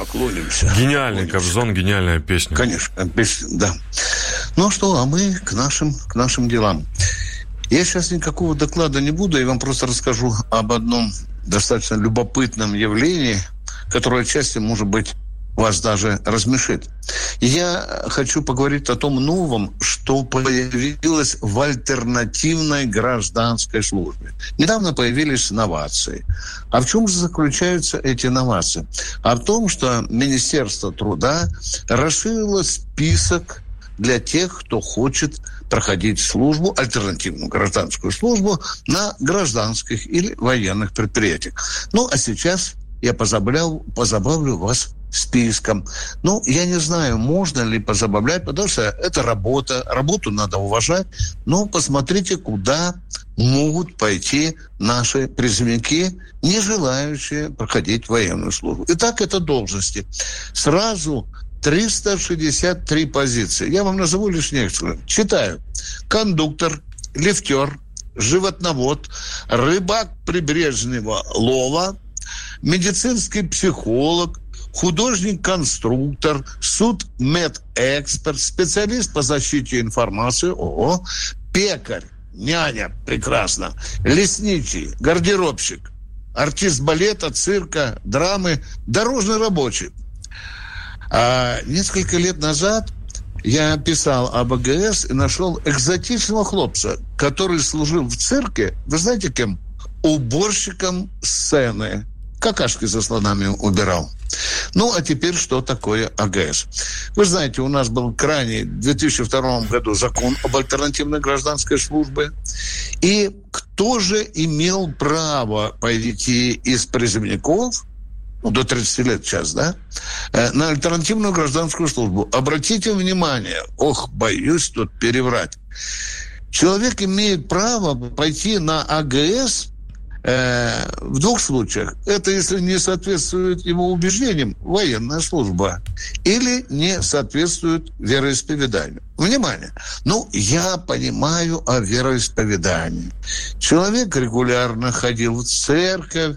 поклонимся. Гениальный Кобзон, гениальная песня. Конечно, песня, да. Ну что, а мы к нашим делам. Я сейчас никакого доклада не буду, я вам просто расскажу об одном достаточно любопытном явлении, которое отчасти, может быть, вас даже размешит. Я хочу поговорить о том новом, что появилось в альтернативной гражданской службе. Недавно появились новации. А в чем же заключаются эти новации? А в том, что Министерство труда расширило список для тех, кто хочет проходить службу, альтернативную гражданскую службу на гражданских или военных предприятиях. Ну, а сейчас я позабавлю вас списком. Ну, я не знаю, можно ли позабавлять, потому что это работа, работу надо уважать, но посмотрите, куда могут пойти наши призывники, не желающие проходить военную службу. Итак, это должности. Сразу 363 позиции. Я вам назову лишь некоторые. Читаю. Кондуктор, лифтер, животновод, рыбак прибрежного лова, медицинский психолог, художник-конструктор, судмедэксперт, специалист по защите информации, пекарь, няня, прекрасно, лесничий, гардеробщик, артист балета, цирка, драмы, дорожный рабочий. А несколько лет назад я писал об АГС и нашел экзотичного хлопца, который служил в цирке, вы знаете кем? Уборщиком сцены. Какашки за слонами убирал. Ну, а теперь что такое АГС? Вы знаете, у нас был крайний в 2002 году закон об альтернативной гражданской службе. И кто же имел право пойти из призывников, до 30 лет сейчас, да, на альтернативную гражданскую службу? Обратите внимание, боюсь тут переврать. Человек имеет право пойти на АГС в двух случаях. Это если не соответствует его убеждениям, военная служба, или не соответствует вероисповеданию. Внимание! Я понимаю о вероисповедании. Человек регулярно ходил в церковь,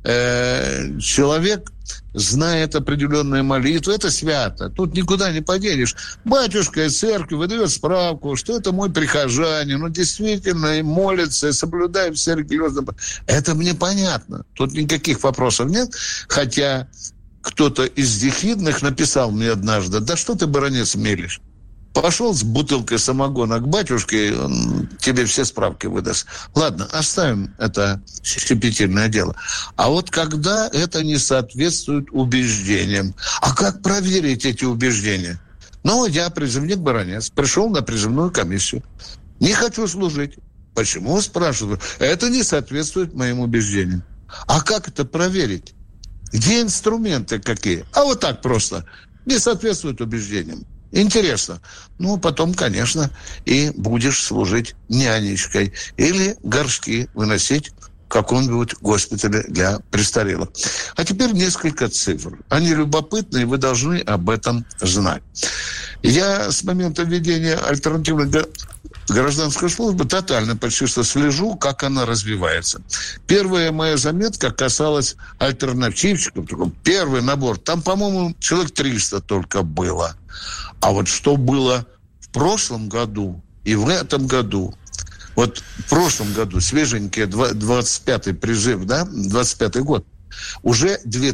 человек знает определенные молитвы, это свято, тут никуда не поденешь. Батюшка из церкви выдает справку, что это мой прихожанин, действительно и молится, и соблюдает все религиозные... Это мне понятно, тут никаких вопросов нет, хотя кто-то из дихидных написал мне однажды: да что ты, баронец, мелешь? Пошел с бутылкой самогона к батюшке, он тебе все справки выдаст. Ладно, оставим это щепетильное дело. А вот когда это не соответствует убеждениям, а как проверить эти убеждения? Я призывник-баронец, пришел на призывную комиссию. Не хочу служить. Почему, спрашиваю? Это не соответствует моим убеждениям. А как это проверить? Где инструменты какие? А вот так просто. Не соответствует убеждениям. Интересно. Потом, конечно, и будешь служить нянечкой или горшки выносить в каком-нибудь госпитале для престарелых. А теперь несколько цифр. Они любопытные, вы должны об этом знать. Я с момента введения альтернативной гражданской службы тотально почти что слежу, как она развивается. Первая моя заметка касалась альтернативщиков. Первый набор. Там, по-моему, человек 300 только было. А вот что было в прошлом году и в этом году, вот в прошлом году, свеженькие, 25-й призыв, да, 25-й год, уже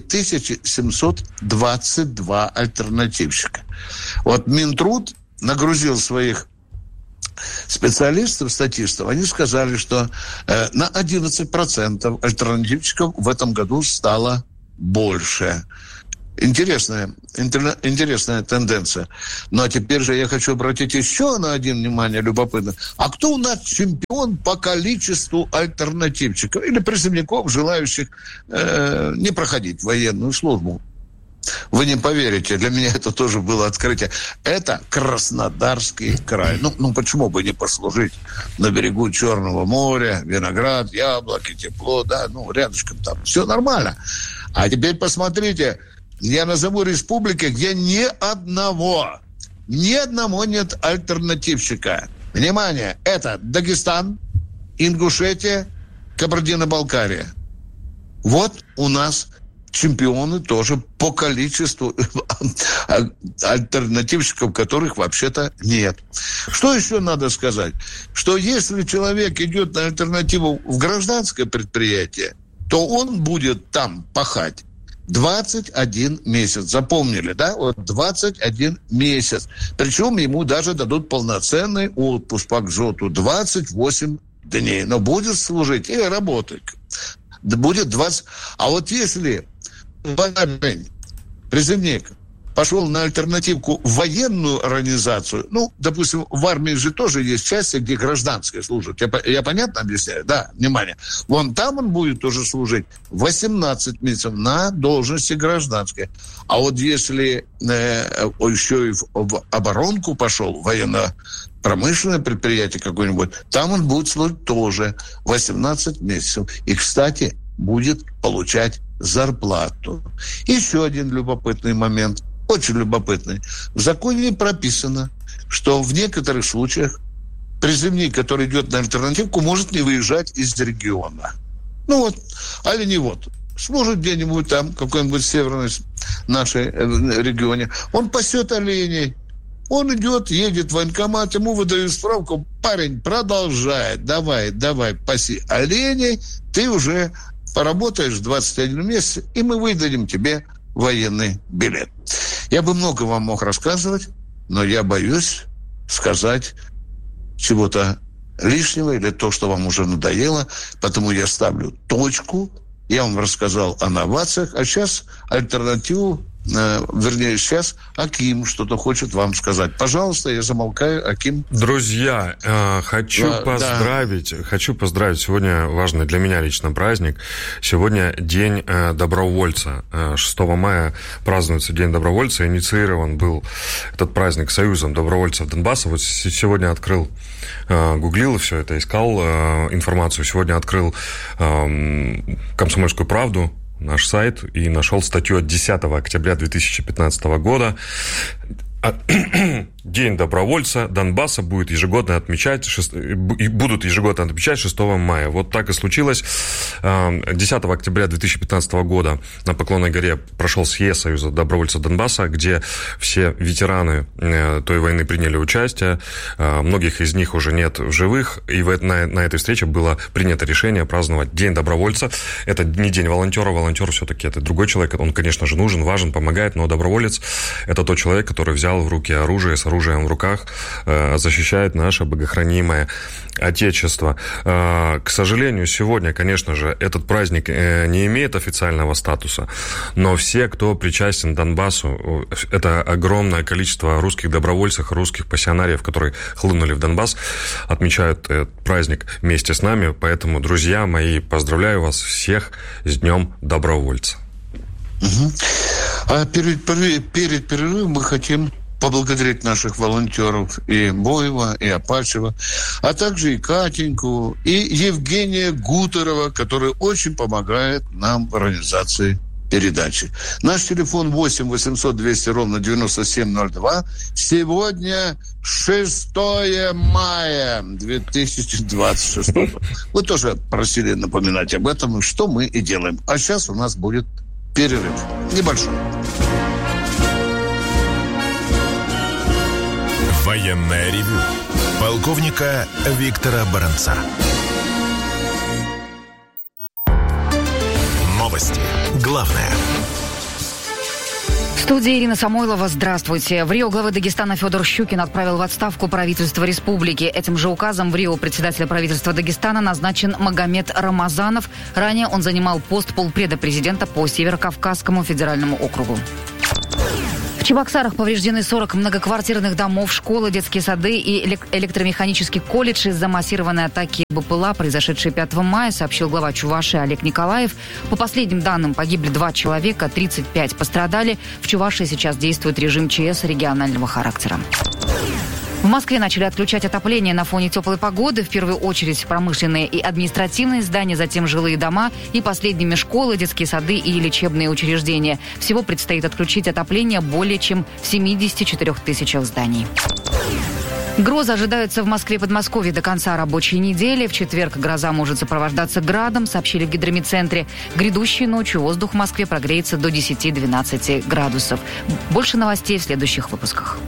2722 альтернативщика. Вот Минтруд нагрузил своих специалистов, статистов, они сказали, что на 11% альтернативщиков в этом году стало больше. Интересная тенденция. А теперь же я хочу обратить еще на один внимание любопытно. А кто у нас чемпион по количеству альтернативщиков или призывников, желающих не проходить военную службу? Вы не поверите, для меня это тоже было открытие. Это Краснодарский край. Почему бы не послужить на берегу Черного моря, виноград, яблоки, тепло, да, рядышком там. Все нормально. А теперь посмотрите, я назову республики, где ни одного нет альтернативщика. Внимание, это Дагестан, Ингушетия, Кабардино-Балкария. Вот у нас чемпионы тоже по количеству альтернативщиков, которых вообще-то нет. Что еще надо сказать? Что если человек идет на альтернативу в гражданское предприятие, то он будет там пахать 21 месяц. Запомнили, да? Вот 21 месяц. Причем ему даже дадут полноценный отпуск по ГЖОТу 28 дней. Но будет служить и работать. Будет 20... А вот если призывник пошел на альтернативку в военную организацию, ну, допустим, в армии же тоже есть части, где гражданские служат. Я понятно объясняю? Да, внимание. Вон там он будет тоже служить 18 месяцев на должности гражданской. А вот если еще и в оборонку пошел, военно-промышленное предприятие какое-нибудь, там он будет служить тоже 18 месяцев. И, кстати, будет получать зарплату. Еще один любопытный момент. Очень любопытный. В законе прописано, что в некоторых случаях призывник, который идет на альтернативку, может не выезжать из региона. Ну вот, али не вот. Служит где-нибудь там, какой-нибудь северной нашей регионе. Он пасет оленей. Он идет, едет в военкомат, ему выдают справку. Парень продолжает. Давай, паси оленей. Ты уже поработаешь 21 месяц, и мы выдадим тебе военный билет. Я бы много вам мог рассказывать, но я боюсь сказать чего-то лишнего или то, что вам уже надоело, потому я ставлю точку. Я вам рассказал о новациях, а сейчас альтернативу, сейчас Аким что-то хочет вам сказать. Пожалуйста, я замолкаю, Аким. Друзья, хочу поздравить. Сегодня важный для меня лично праздник. Сегодня День добровольца. 6 мая празднуется День добровольца. Инициирован был этот праздник Союзом добровольцев Донбасса. Вот сегодня открыл, гуглил все это, искал информацию. Сегодня открыл «Комсомольскую правду», наш сайт, и нашел статью от 10 октября 2015 года. День добровольца Донбасса будут ежегодно отмечать 6 мая. Вот так и случилось. 10 октября 2015 года на Поклонной горе прошел съезд Союза добровольцев Донбасса, где все ветераны той войны приняли участие. Многих из них уже нет в живых. И на этой встрече было принято решение праздновать День добровольца. Это не день волонтера. Волонтер все-таки это другой человек. Он, конечно же, нужен, важен, помогает. Но доброволец – это тот человек, который взял в руки оружие, с оружием в руках, защищает наше богохранимое Отечество. К сожалению, сегодня, конечно же, этот праздник не имеет официального статуса, но все, кто причастен к Донбассу, это огромное количество русских добровольцев, русских пассионариев, которые хлынули в Донбасс, отмечают этот праздник вместе с нами. Поэтому, друзья мои, поздравляю вас всех с Днем добровольца. Угу. А перед перерывом мы хотим поблагодарить наших волонтеров и Боева, и Апачева, а также и Катеньку, и Евгения Гутерова, который очень помогает нам в организации передачи. Наш телефон 8 800 200 ровно 9702. Сегодня 6 мая 2026. Вы тоже просили напоминать об этом, что мы и делаем. А сейчас у нас будет перерыв. Небольшой. Военное ревю полковника Виктора Баранца. Новости. Главное. В студии Ирина Самойлова. Здравствуйте. В Рио глава Дагестана Федор Щукин отправил в отставку правительство республики. Этим же указом в Рио председателя правительства Дагестана назначен Магомед Рамазанов. Ранее он занимал пост полпреда президента по Северокавказскому федеральному округу. В Чебоксарах повреждены 40 многоквартирных домов, школы, детские сады и электромеханический колледж из-за массированной атаки БПЛА, произошедшей 5 мая, сообщил глава Чувашии Олег Николаев. По последним данным, погибли 2 человека, 35 пострадали. В Чувашии сейчас действует режим ЧС регионального характера. В Москве начали отключать отопление на фоне теплой погоды. В первую очередь промышленные и административные здания, затем жилые дома и последними школы, детские сады и лечебные учреждения. Всего предстоит отключить отопление более чем в 74 тысячах зданий. Грозы ожидаются в Москве и Подмосковье до конца рабочей недели. В четверг гроза может сопровождаться градом, сообщили в гидромедцентре. Грядущей ночью воздух в Москве прогреется до 10-12 градусов. Больше новостей в следующих выпусках.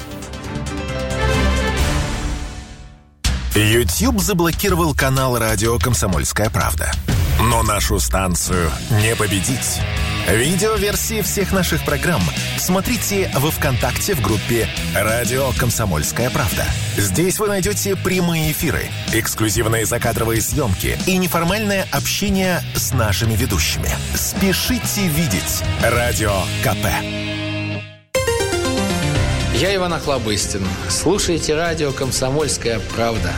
YouTube заблокировал канал радио «Комсомольская правда». Но нашу станцию не победить. Видеоверсии всех наших программ смотрите во ВКонтакте в группе «Радио Комсомольская правда». Здесь вы найдете прямые эфиры, эксклюзивные закадровые съемки и неформальное общение с нашими ведущими. Спешите видеть Радио КП. Я Иван Охлобыстин. Слушайте радио «Комсомольская правда».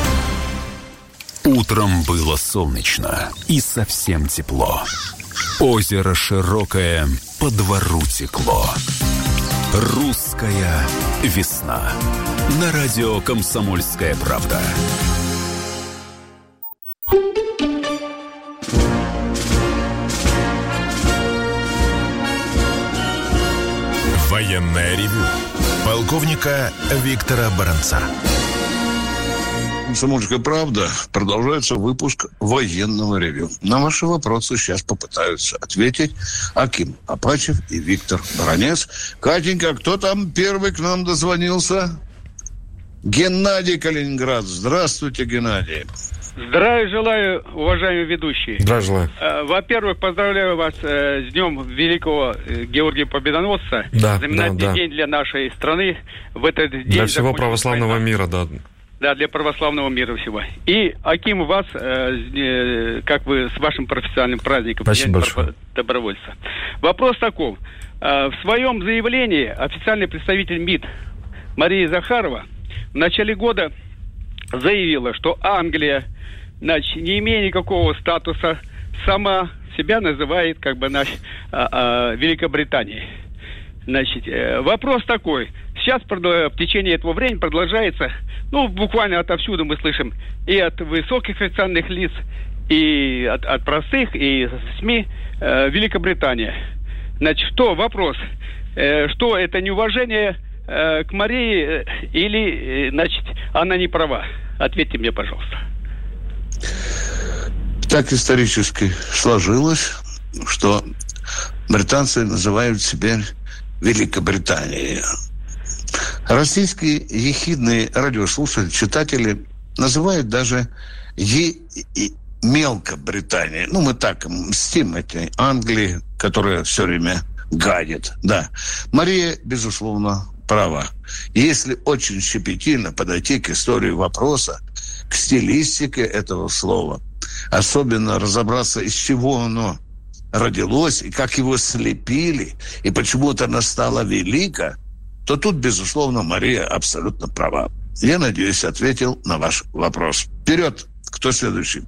Утром было солнечно и совсем тепло. Озеро широкое, по двору текло. Русская весна. На радио «Комсомольская правда». Военное ревю полковника Виктора Баранца. «Комсомольская правда» продолжается выпуск военного ревю. На ваши вопросы сейчас попытаются ответить Аким Апачев и Виктор Баранец. Катенька, кто там первый к нам дозвонился? Геннадий, Калининград. Здравствуйте, Геннадий. Здравия желаю, уважаемые ведущие. Здравия желаю. Во-первых, поздравляю вас с Днем Великого Георгия Победоносца. Да, знаменательный день для нашей страны. В этот день для всего православного мира, да. Да, для православного мира всего. И, Аким, вас, как бы, с вашим профессиональным праздником. Спасибо большое. Добровольца. Вопрос таков. В своем заявлении официальный представитель МИД Мария Захарова в начале года заявила, что Англия, значит, не имея никакого статуса, сама себя называет, как бы, Великобританией. Значит, вопрос такой. Сейчас в течение этого времени продолжается, буквально отовсюду мы слышим, и от высоких официальных лиц, и от простых, и СМИ, Великобритания. Значит, вопрос, что это неуважение к Марии, или, значит, она не права? Ответьте мне, пожалуйста. Так исторически сложилось, что британцы называют себя Великобританией. Российские ехидные радиослушатели, читатели называют даже Мелкобританией. Мы так мстим этой Англии, которая все время гадит. Да, Мария, безусловно, права. Если очень щепетильно подойти к истории вопроса, к стилистике этого слова, особенно разобраться, из чего оно родилось, и как его слепили, и почему-то она стала велика, то тут, безусловно, Мария абсолютно права. Я надеюсь, ответил на ваш вопрос. Вперед! Кто следующий?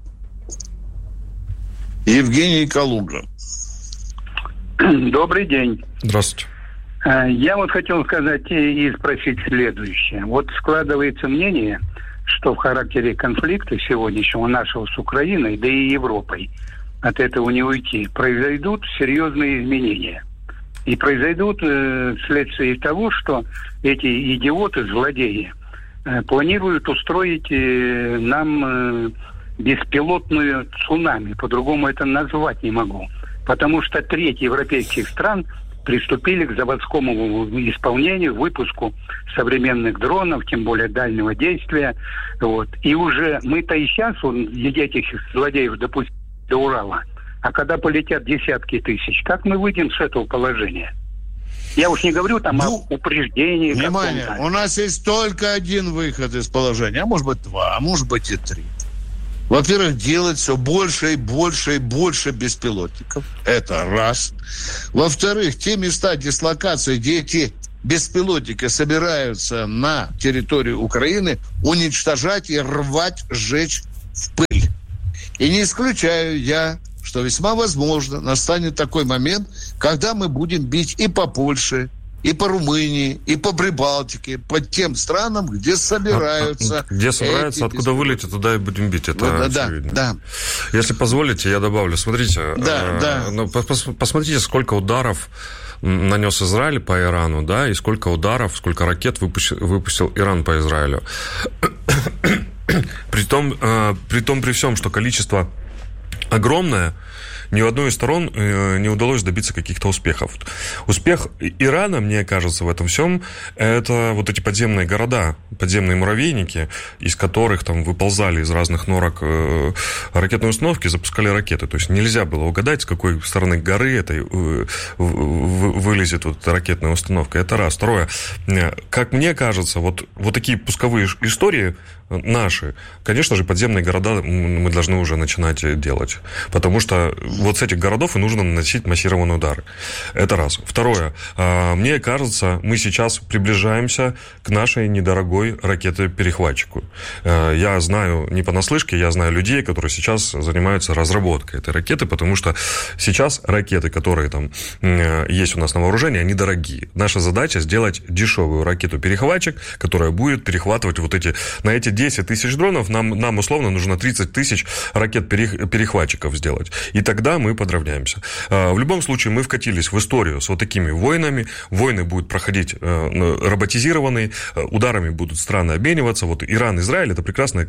Евгений Калуга. Добрый день. Здравствуйте. Я хотел сказать и спросить следующее. Складывается мнение, что в характере конфликта сегодняшнего нашего с Украиной, да и Европой, от этого не уйти, произойдут серьезные изменения. И произойдут вследствие того, что эти идиоты, злодеи, планируют устроить нам беспилотную цунами. По-другому это назвать не могу. Потому что треть европейских стран приступили к заводскому исполнению, выпуску современных дронов, тем более дальнего действия. И уже мы-то и сейчас этих злодеев допустим до Урала. А когда полетят десятки тысяч, как мы выйдем с этого положения? Я уж не говорю о упреждении. Внимание, у нас есть только один выход из положения, а может быть два, а может быть и три. Во-первых, делать все больше и больше и больше беспилотников. Это раз. Во-вторых, те места дислокации, где эти беспилотники собираются на территории Украины, уничтожать и рвать, сжечь в пыль. И не исключаю я, что весьма возможно настанет такой момент, когда мы будем бить и по Польше, и по Румынии, и по Прибалтике, по тем странам, где собираются... Где собираются, откуда вылетят, туда и будем бить. Это очевидно. Да. Если позволите, я добавлю. Смотрите, посмотрите, сколько ударов нанес Израиль по Ирану, да, и сколько ударов, сколько ракет выпустил Иран по Израилю. При всем, что количество огромное, ни у одной из сторон не удалось добиться каких-то успехов. Успех Ирана, мне кажется, в этом всем, это вот эти подземные города, подземные муравейники, из которых там выползали из разных норок ракетные установки, запускали ракеты. То есть нельзя было угадать, с какой стороны горы этой вылезет вот ракетная установка. Это раз. Второе. Как мне кажется, вот такие пусковые истории наши, конечно же, подземные города мы должны уже начинать делать. Потому что вот с этих городов и нужно наносить массированные удары. Это раз. Второе. Мне кажется, мы сейчас приближаемся к нашей недорогой ракете-перехватчику. Я знаю не понаслышке, я знаю людей, которые сейчас занимаются разработкой этой ракеты, потому что сейчас ракеты, которые там есть у нас на вооружении, они дорогие. Наша задача сделать дешевую ракету-перехватчик, которая будет перехватывать вот эти, на эти 10 тысяч дронов нам условно нужно 30 тысяч ракет-перехватчиков сделать. И тогда мы подравняемся. В любом случае, мы вкатились в историю с вот такими войнами. Войны будут проходить роботизированные, ударами будут страны обмениваться. Вот Иран, Израиль – это прекрасный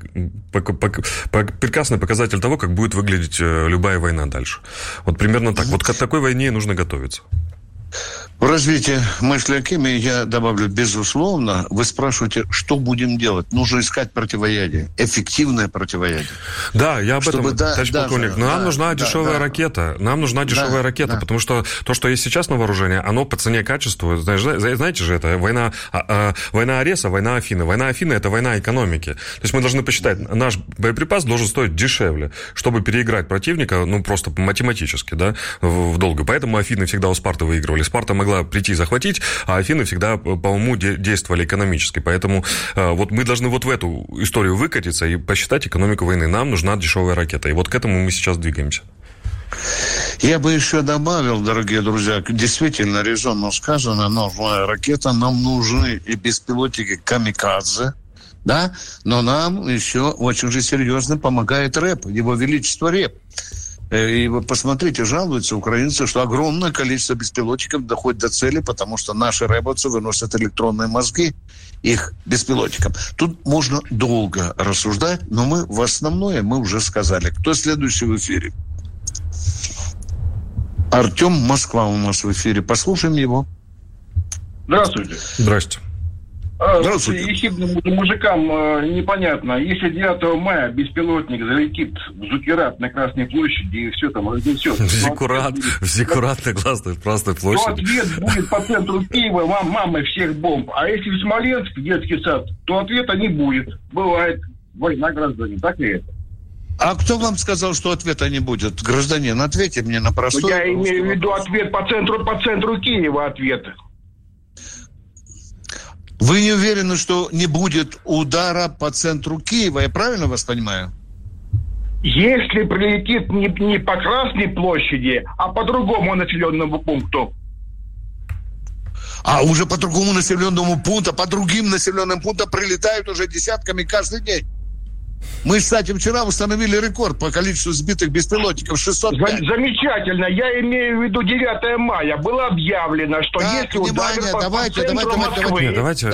показатель того, как будет выглядеть любая война дальше. Вот примерно так. Вот к такой войне нужно готовиться. В развитии мысли Акима я добавлю, безусловно, вы спрашиваете, что будем делать? Нужно искать противоядие, эффективное противоядие. Да, я об этом, товарищ полковник. Нам нужна дешевая ракета. Нам нужна дешевая ракета, потому что то, что есть сейчас на вооружении, оно по цене качеству. Знаете же, это война Ареса, война Афины. Война Афины – это война экономики. То есть мы должны посчитать, наш боеприпас должен стоить дешевле, чтобы переиграть противника, просто математически, да, в долгу. Поэтому Афины всегда у Спарты выигрывали. Спарта могла прийти и захватить, а Афины всегда по уму действовали экономически. Поэтому вот мы должны вот в эту историю выкатиться и посчитать экономику войны. Нам нужна дешевая ракета. И вот к этому мы сейчас двигаемся. Я бы еще добавил, дорогие друзья, действительно резонно сказано, новая ракета, нам нужны и беспилотники камикадзе, да, но нам еще очень же серьезно помогает РЭП, его величество РЭП. И вы посмотрите, жалуются украинцы, что огромное количество беспилотников доходит до цели, потому что наши рэбовцы выносят электронные мозги их беспилотникам. Тут можно долго рассуждать, но мы в основное мы уже сказали. Кто следующий в эфире? Артем, Москва у нас в эфире. Послушаем его. Здравствуйте. Здравствуйте. Ехидным мужикам непонятно. Если 9 мая беспилотник залетит в Зукират на Красной площади и все там разнесет. В Зиккурат на Красной площади. То ответ будет по центру Киева, мамы всех бомб. А если в Смоленск, детский сад, то ответа не будет. Бывает война граждане. Так ли это? А кто вам сказал, что ответа не будет? Гражданин, ответьте мне на простой вопрос. Я имею в виду ответ по центру Киева ответ. Вы не уверены, что не будет удара по центру Киева? Я правильно вас понимаю? Если прилетит не по Красной площади, а по другому населенному пункту. А уже по другому населенному пункту, по другим населенным пунктам прилетают уже десятками каждый день. Мы, кстати, вчера установили рекорд по количеству сбитых беспилотников 605. Замечательно. Я имею в виду 9 мая. Было объявлено, что так, если ударят по центру Москвы...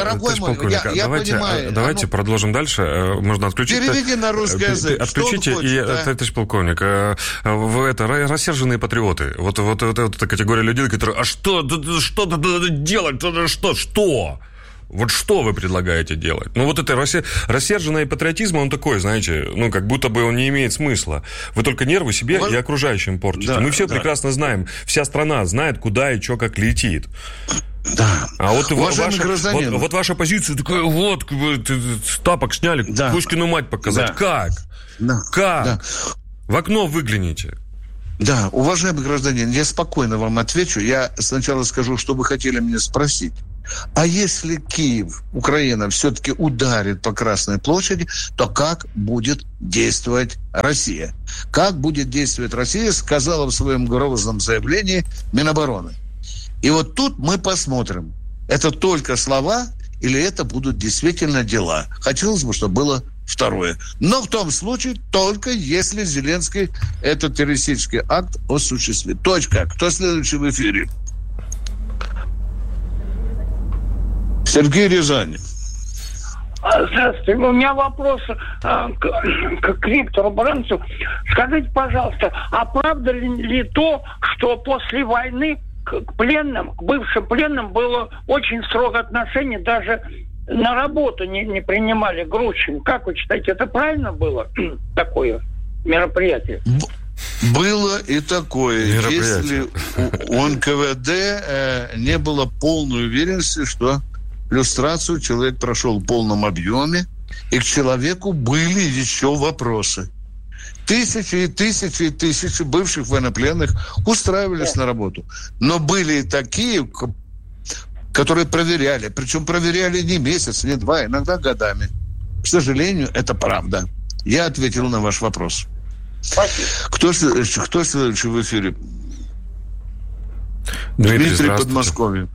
Давайте продолжим дальше. Можно отключить... Переведи на русский язык. Отключите, товарищ полковник, рассерженные патриоты. Вот эта категория людей, которые... А что надо делать? Что? Вот что вы предлагаете делать? Вот это рассерженный патриотизм, он такой, знаете, как будто бы он не имеет смысла. Вы только нервы себе и окружающим портите. Да, мы все прекрасно знаем, вся страна знает, куда и что как летит. Да. А вот ваша позиция такая, тапок сняли, Пушкину мать показать. Да. Как? Да. Как? Да. В окно выгляните. Да, уважаемый гражданин, я спокойно вам отвечу. Я сначала скажу, что вы хотели меня спросить. А если Киев, Украина, все-таки ударит по Красной площади, то как будет действовать Россия? Как будет действовать Россия, сказала в своем грозном заявлении Минобороны. И вот тут мы посмотрим, Это только слова или это будут действительно дела? Хотелось бы, чтобы было второе. Но в том случае только если Зеленский этот террористический акт осуществит. Точка. Кто следующий в эфире? Сергей Рязань. Здравствуйте. У меня вопрос к Виктору Баранцу. Скажите, пожалуйста, а правда ли то, что после войны к пленным, к бывшим пленным было очень строгое отношение, даже на работу не принимали грузчиками? Как вы считаете, это правильно было, такое мероприятие? Было и такое. Если у НКВД не было полной уверенности, что люстрацию человек прошел в полном объеме, и к человеку были еще вопросы. Тысячи и тысячи и тысячи бывших военнопленных устраивались на работу. Но были и такие, которые проверяли. Причем проверяли не месяц, не два, иногда годами. К сожалению, это правда. Я ответил на ваш вопрос. Кто следующий в эфире? Дмитрий, Подмосковье.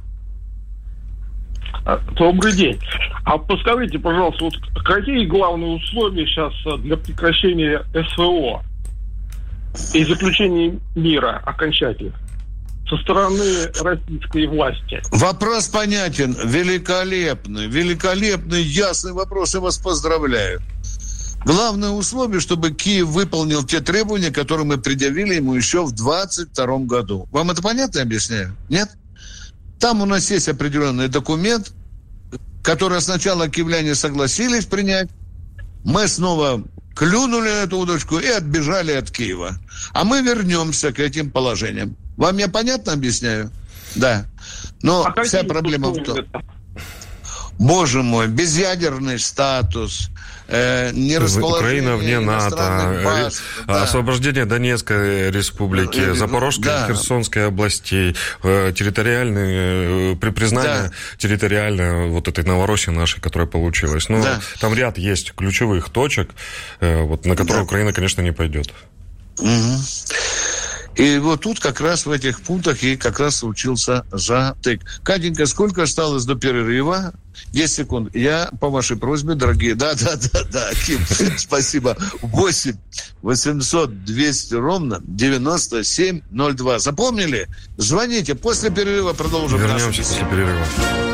Добрый день. А подскажите, пожалуйста, вот какие главные условия сейчас для прекращения СВО и заключения мира окончательно со стороны российской власти? Вопрос понятен. Великолепный, ясный вопрос. Я вас поздравляю. Главное условие, чтобы Киев выполнил те требования, которые мы предъявили ему еще в 2022 году. Вам это понятно, объясняю? Нет? Там у нас есть определенный документ, который сначала киевляне согласились принять. Мы снова клюнули на эту удочку и отбежали от Киева. А мы вернемся к этим положениям. Вам я понятно объясняю? Да. Но вся проблема в том... Боже мой, безъядерный статус, не расположение Украина вне НАТО, освобождение Донецкой республики, Запорожской и Херсонской областей, территориальное, признание территориально вот этой Новороссии нашей, которая получилась. Ну, там ряд есть ключевых точек, вот, на которые Украина, конечно, не пойдет. Угу. И вот тут как раз в этих пунктах и как раз случился затык. Катенька, сколько осталось до перерыва? 10 секунд. Я по вашей просьбе, дорогие... Да, Ким, спасибо. 8 800 200 ровно 9702. Запомнили? Звоните. После перерыва продолжим. Вернемся после перерыва.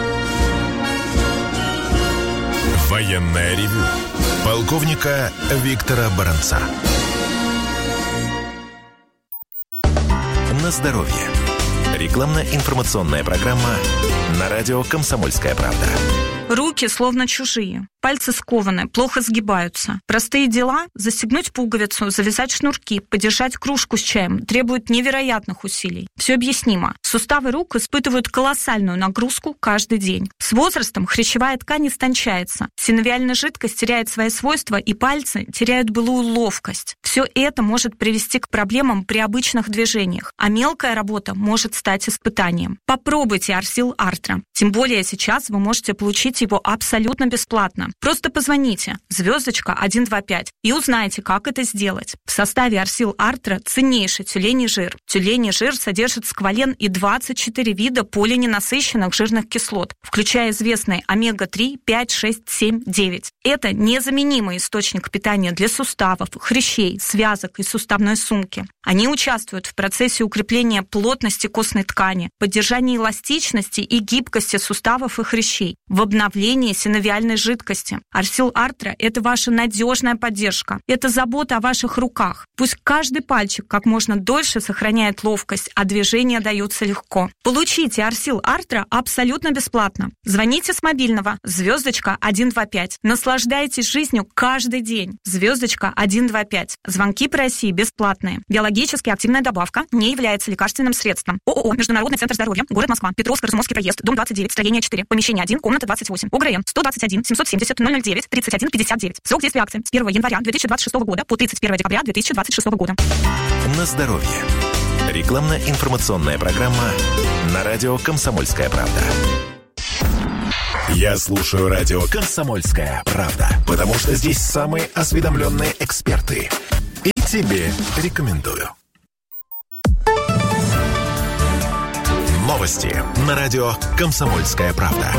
Военное ревю полковника Виктора Баранца. На здоровье. Рекламно-информационная программа на радио «Комсомольская правда». Руки словно чужие, пальцы скованы, плохо сгибаются. Простые дела – застегнуть пуговицу, завязать шнурки, подержать кружку с чаем – требуют невероятных усилий. Все объяснимо. Суставы рук испытывают колоссальную нагрузку каждый день. С возрастом хрящевая ткань истончается, синовиальная жидкость теряет свои свойства, и пальцы теряют былую ловкость. Все это может привести к проблемам при обычных движениях, а мелкая работа может стать испытанием. Попробуйте Арсил Артра. Тем более сейчас вы можете получить его абсолютно бесплатно. Просто позвоните *125 и узнайте, как это сделать. В составе Арсил Артра ценнейший тюленей жир. Тюленей жир содержит сквален и 24 вида полиненасыщенных жирных кислот, включая известные омега-3, 5, 6, 7, 9. Это незаменимый источник питания для суставов, хрящей, связок и суставной сумки. Они участвуют в процессе укрепления плотности костной ткани, поддержания эластичности и гибкости суставов и хрящей, в обновлении синовиальной жидкости. Арсил Артра – это ваша надежная поддержка. Это забота о ваших руках. Пусть каждый пальчик как можно дольше сохраняет ловкость, а движения даются легко. Получите Арсил Артра абсолютно бесплатно. Звоните с мобильного *125. Наслаждайтесь жизнью каждый день. *125. Звонки по России бесплатные. Биологически активная добавка не является лекарственным средством. ООО «Международный центр здоровья», город Москва, Петровско-Разумовский проезд, дом 29, строение 4, помещение 1, комната 28, ОГРН 121 770 009 31 59. Срок действия акции с 1 января 2026 года по 31 декабря 2026 года. На здоровье. Рекламно-информационная программа на радио «Комсомольская правда». Я слушаю радио «Комсомольская правда», потому что здесь самые осведомленные эксперты. И тебе рекомендую. Новости на радио «Комсомольская правда».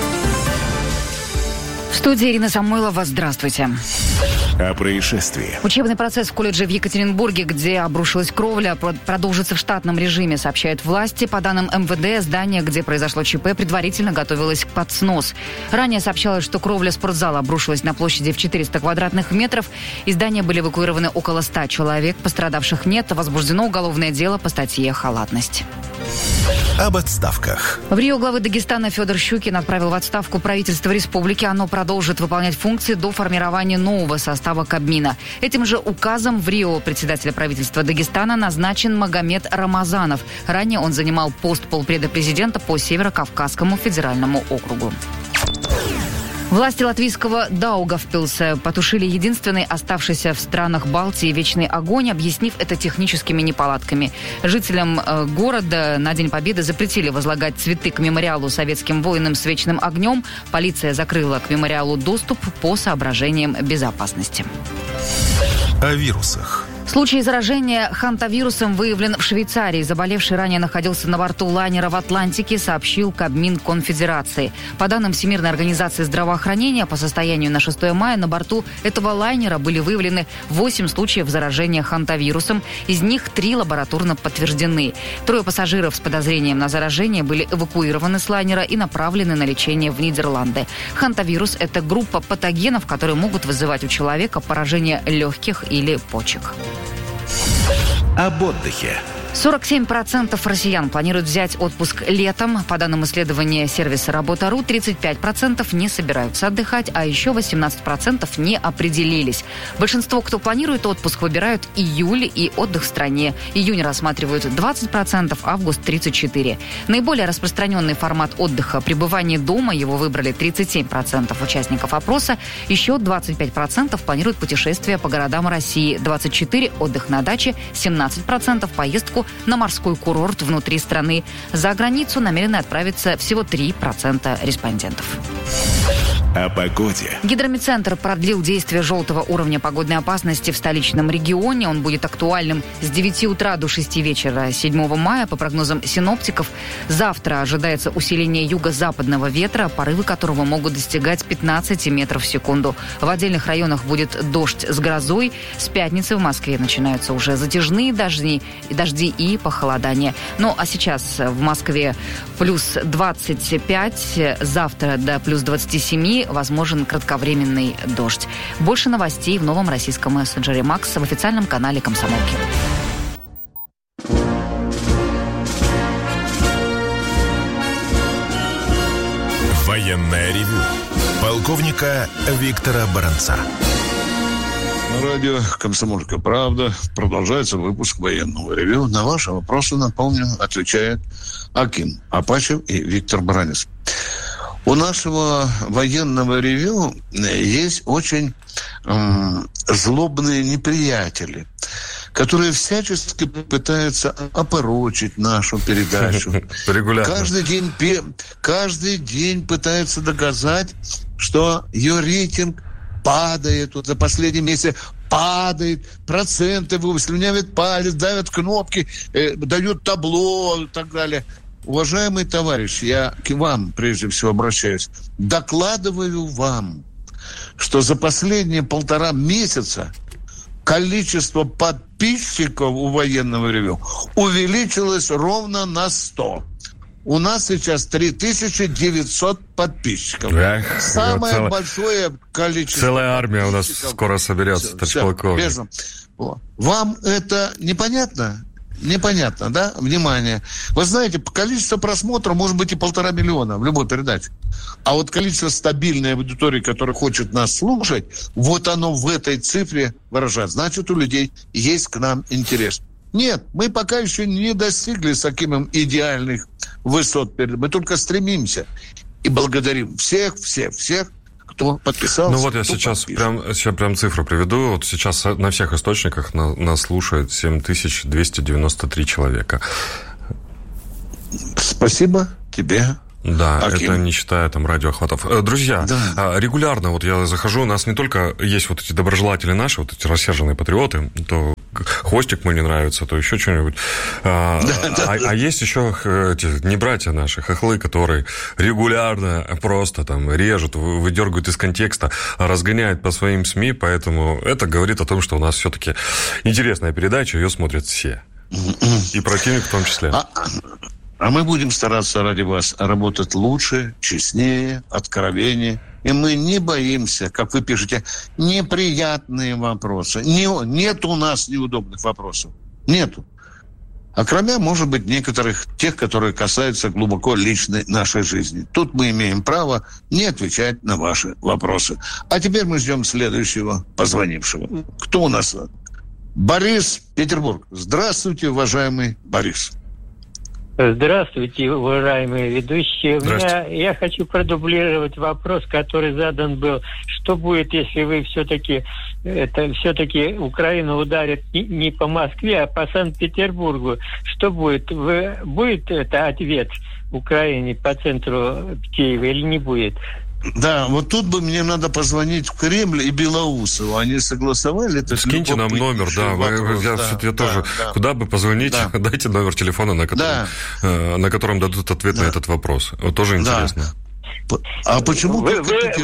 В студии Ирина Самойлова. Здравствуйте. О происшествии. Учебный процесс в колледже в Екатеринбурге, где обрушилась кровля, продолжится в штатном режиме, сообщают власти. По данным МВД, здание, где произошло ЧП, предварительно готовилось под снос. Ранее сообщалось, что кровля спортзала обрушилась на площади в 400 квадратных метров. Из здания были эвакуированы около 100 человек. Пострадавших нет. Возбуждено уголовное дело по статье «Халатность». Об отставках. В Рио главы Дагестана Федор Щукин отправил в отставку правительство республики. Оно продолжит выполнять функции до формирования нового состава Кабмина. Этим же указом в Рио председателя правительства Дагестана назначен Магомед Рамазанов. Ранее он занимал пост полпреда президента по Северо-Кавказскому федеральному округу. Власти латвийского Даугавпилса потушили единственный оставшийся в странах Балтии вечный огонь, объяснив это техническими неполадками. Жителям города на День Победы запретили возлагать цветы к мемориалу советским воинам с вечным огнем. Полиция закрыла к мемориалу доступ по соображениям безопасности. О вирусах. Случай заражения хантавирусом выявлен в Швейцарии. Заболевший ранее находился на борту лайнера в Атлантике, сообщил Кабмин Конфедерации. По данным Всемирной организации здравоохранения, по состоянию на 6 мая на борту этого лайнера были выявлены 8 случаев заражения хантавирусом. Из них 3 лабораторно подтверждены. 3 пассажиров с подозрением на заражение были эвакуированы с лайнера и направлены на лечение в Нидерланды. Хантавирус – это группа патогенов, которые могут вызывать у человека поражение легких или почек. Об отдыхе. 47% россиян планируют взять отпуск летом. По данным исследования сервиса «Работа.ру», 35% не собираются отдыхать, а еще 18% не определились. Большинство, кто планирует отпуск, выбирают июль и отдых в стране. Июнь рассматривают 20%, август – 34%. Наиболее распространенный формат отдыха – пребывание дома. Его выбрали 37% участников опроса. Еще 25% планируют путешествия по городам России. 24% – отдых на даче, 17% – поездку на морской курорт внутри страны. За границу намерены отправиться всего 3% респондентов. О погоде. Гидромедцентр продлил действие желтого уровня погодной опасности в столичном регионе. Он будет актуальным с 9 утра до 6 вечера 7 мая. По прогнозам синоптиков, завтра ожидается усиление юго-западного ветра, порывы которого могут достигать 15 метров в секунду. В отдельных районах будет дождь с грозой. С пятницы в Москве начинаются уже затяжные дожди и похолодание. Ну, а сейчас в Москве плюс 25, завтра до плюс 27 возможен кратковременный дождь. Больше новостей в новом российском мессенджере «Макс» в официальном канале «Комсомолки». Военное ревю полковника Виктора Баранца. На радио «Комсомольская правда» продолжается выпуск военного ревю. На ваши вопросы, напомню, отвечает Аким Апачев и Виктор Баранец. У нашего военного ревю есть очень злобные неприятели, которые всячески пытаются опорочить нашу передачу. Каждый день пытаются доказать, что ее рейтинг падает. Вот за последний месяц падает, проценты слюнявят палец, давят кнопки, дают табло и так далее. Уважаемый товарищ, я к вам прежде всего обращаюсь. Докладываю вам, что за последние 1,5 месяца количество подписчиков у военного ревю увеличилось ровно на 100. У нас сейчас 3900 подписчиков. Самое большое количество. Целая армия у нас скоро соберется, товарищ полковник. Вам это непонятно? Непонятно, да? Внимание. Вы знаете, количество просмотров может быть и 1,5 миллиона в любой передаче. А вот количество стабильной аудитории, которая хочет нас слушать, вот оно в этой цифре выражается. Значит, у людей есть к нам интерес. Нет, мы пока еще не достигли с Акимом идеальных высот. Мы только стремимся. И благодарим всех, кто подписался. Ну вот я сейчас прям цифру приведу. Вот сейчас на всех источниках нас слушает 7293 человека. Спасибо тебе Да, это не считая там радиоохватов. Друзья, регулярно вот я захожу, у нас не только есть вот эти доброжелатели наши, вот эти рассерженные патриоты, то хвостик мне не нравится, то еще что-нибудь. А есть еще эти не братья наши, хохлы, которые регулярно просто там режут, выдергивают из контекста, разгоняют по своим СМИ, поэтому это говорит о том, что у нас все-таки интересная передача, ее смотрят все. И противник в том числе. А мы будем стараться ради вас работать лучше, честнее, откровеннее. И мы не боимся, как вы пишете, неприятные вопросы. Нет у нас неудобных вопросов. Нету. А кроме, может быть, некоторых тех, которые касаются глубоко личной нашей жизни. Тут мы имеем право не отвечать на ваши вопросы. А теперь мы ждем следующего позвонившего. Кто у нас? Борис, Петербург. Здравствуйте, уважаемый Борис. Здравствуйте, уважаемые ведущие. Я хочу продублировать вопрос, который задан был. Что будет, если вы все-таки Украину ударит не по Москве, а по Санкт-Петербургу? Что будет? Будет это ответ Украине по центру Киева или не будет? Да, вот тут бы мне надо позвонить в Кремль и Белоусову. Они согласовали это? Скиньте нам номер, я тоже. Куда бы позвонить? Да. Дайте номер телефона, на котором дадут ответ на этот вопрос. Вот тоже интересно. А почему вы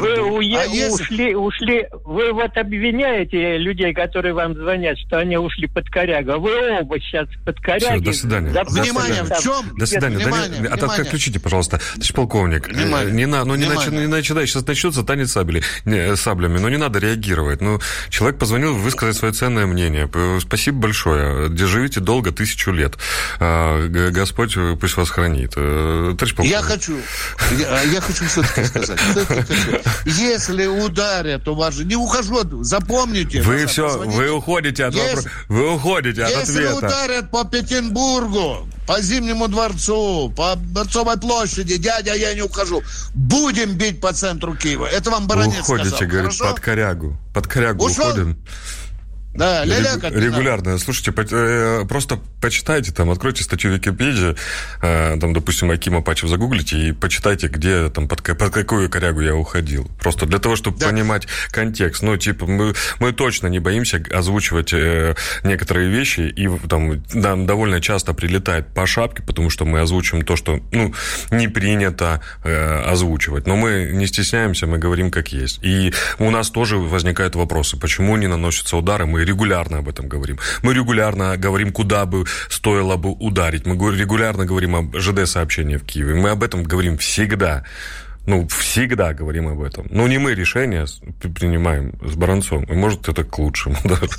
ушли, вы вот обвиняете людей, которые вам звонят, что они ушли под корягу. Вы оба сейчас под корягу. Все, до свидания. Внимание, в чем? До свидания. Внимание. Отключите, пожалуйста, товарищ полковник. Не начинай, сейчас начнется танец саблями, но не надо реагировать. Человек позвонил высказать свое ценное мнение. Спасибо большое. Живите долго, 1000 лет. Господь пусть вас хранит. Товарищ полковник. Я хочу все-таки сказать. Если ударят, у вас же... Не ухожу, запомните. Вы уходите от вопроса. Вы уходите от ответа. Если ударят по Петербургу, по Зимнему дворцу, по Дворцовой площади, дядя, я не ухожу. Будем бить по центру Киева. Это вам Баранец сказал. Уходите, говорит, под корягу. Под корягу уходим. Да, регулярно. Слушайте, просто почитайте, там, откройте статью в Википедии, там, допустим, Аким Апачев загуглите и почитайте, где, там, под какую корягу я уходил. Просто для того, чтобы понимать контекст. Мы точно не боимся озвучивать некоторые вещи, и там нам довольно часто прилетает по шапке, потому что мы озвучим то, что, не принято озвучивать. Но мы не стесняемся, мы говорим как есть. И у нас тоже возникают вопросы, почему не наносятся удары, мы регулярно об этом говорим. Мы регулярно говорим, куда бы стоило бы ударить. Мы регулярно говорим об ЖД-сообщении в Киеве. Мы об этом говорим всегда. Всегда говорим об этом. Но не мы решения принимаем с Баранцом. И, может, это к лучшему.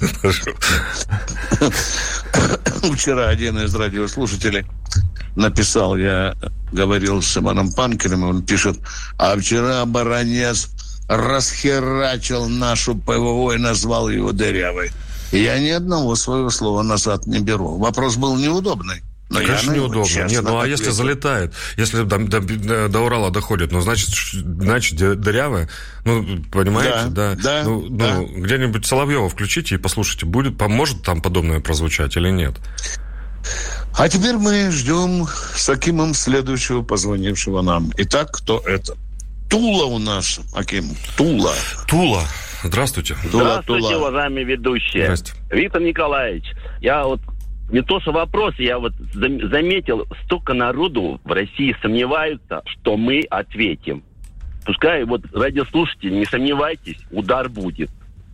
Вчера один из радиослушателей написал, я говорил с Шимоном Панкером, он пишет, а вчера Баранец расхерачил нашу ПВО и назвал его дырявой. Я ни одного своего слова назад не беру. Вопрос был неудобный. Но конечно, неудобно. Нет, если залетает, если до Урала доходит, значит дырявая, понимаете, да. Где-нибудь Соловьева включите и послушайте, поможет там подобное прозвучать или нет. А теперь мы ждем с Акимом следующего позвонившего нам. Итак, кто это? Тула у нас, Аким. Тула. Здравствуйте. Здравствуйте, уважаемые ведущие. Здравствуйте. Виктор Николаевич, я не то что вопрос, я заметил, столько народу в России сомневаются, что мы ответим. Пускай радиослушатели, не сомневайтесь, удар будет.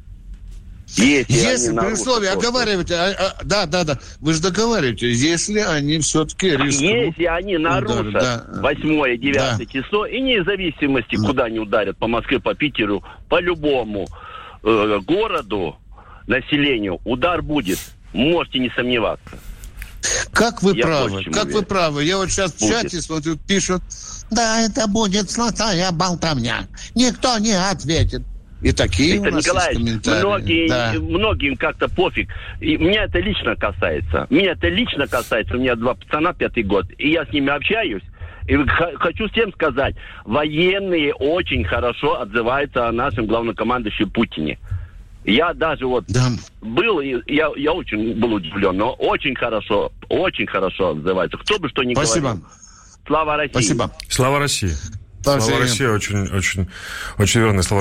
Если при условии оговариваете, да, вы же договариваете, если они все-таки рискуют. Если они нарушат 8 и 9 число, и вне зависимости, куда они ударят, по Москве, по Питеру, по любому городу, населению, удар будет. Можете не сомневаться. Как вы правы. Я вот сейчас в чате смотрю, пишут, да, это будет золотая болтовня. Никто не ответит. И такие Виктор у нас Николаевич, есть комментарии. Многим как-то пофиг. И меня это лично касается. У меня 2 пацана, 5-й год. И я с ними общаюсь. И хочу всем сказать, военные очень хорошо отзываются о нашем главнокомандующем Путине. Я даже был, я очень был удивлен, но очень хорошо отзывается. Кто бы что ни говорил. Слава России. Спасибо. Слава России. Слава России. Очень верные слова.